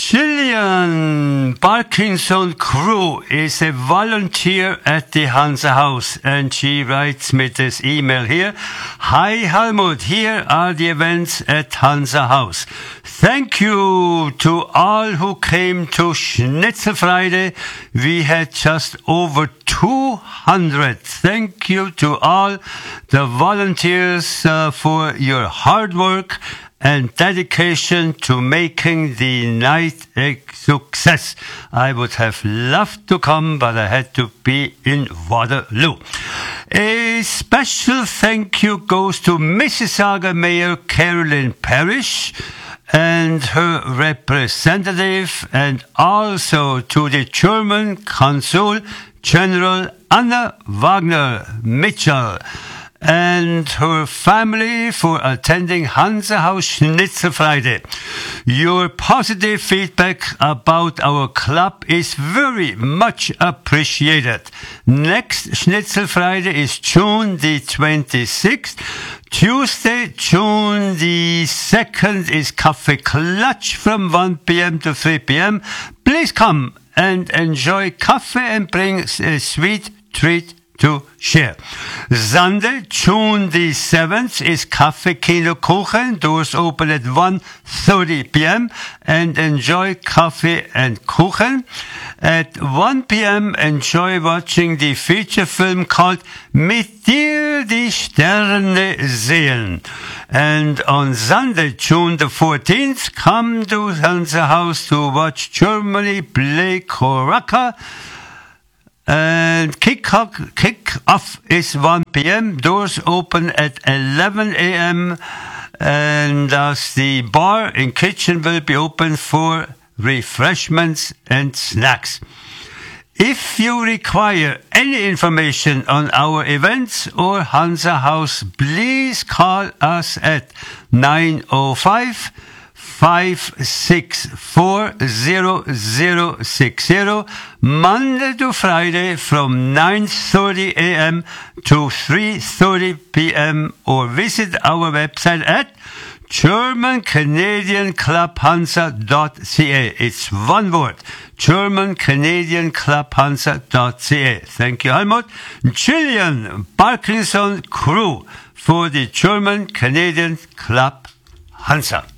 Gillian Parkinson Crew is a volunteer at the Hansa House, and she writes me this email here. Hi Helmut, here are the events at Hansa House. Thank you to all who came to Schnitzel Friday. We had just over 200. Thank you to all the volunteers for your hard work and dedication to making the night a success. I would have loved to come, but I had to be in Waterloo. A special thank you goes to Mississauga Mayor Carolyn Parrish and her representative, and also to the German Consul General Anna Wagner Mitchell and her family for attending Hansa House Schnitzel Friday. Your positive feedback about our club is very much appreciated. Next Schnitzel Friday is June the 26th. Tuesday, June the 2nd is Café Klatsch from 1 p.m. to 3 p.m. Please come and enjoy coffee and bring a sweet treat to share. Sunday, June the 7th is Café Kino Kuchen. Doors open at 1:30 p.m. and enjoy coffee and kuchen. At 1 p.m. enjoy watching the feature film called Mit dir die Sterne sehen. And on Sunday, June the 14th, come to Hansa House to watch Germany play Koraka. And kick-off is 1 p.m. Doors open at 11 a.m. And thus the bar and kitchen will be open for refreshments and snacks. If you require any information on our events or Hansa House, please call us at 905 5640060 Monday to Friday from 9:30 a.m. to 3:30 p.m. or visit our website at GermanCanadianClubHansa.ca. It's one word, GermanCanadianClubHansa.ca. Thank you, Helmut. Gillian Parkinson Crew for the German Canadian Club Hansa.